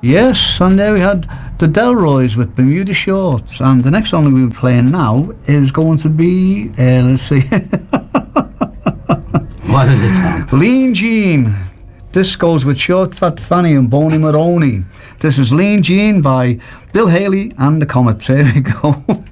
Yes, and there we had the Delroys with Bermuda Shorts, and the next song we'll be playing now is going to be, let's see. What is it, Tom? Lean Jean. This goes with Short Fat Fanny and Boney Maroney. This is Lean Jean by Bill Haley and the Comets. Here we go.